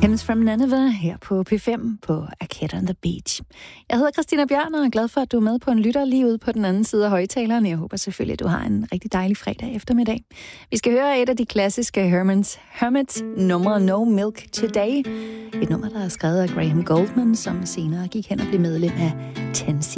Hymns from Nineveh her på P5 på Arcade on the Beach. Jeg hedder Christina Bjørn og er glad for, at du er med på en lytter lige ude på den anden side af højtaleren. Jeg håber selvfølgelig, at du har en rigtig dejlig fredag eftermiddag. Vi skal høre et af de klassiske Hermits nummer No Milk Today. Et nummer, der er skrevet af Graham Goldman, som senere gik hen og blev medlem af 10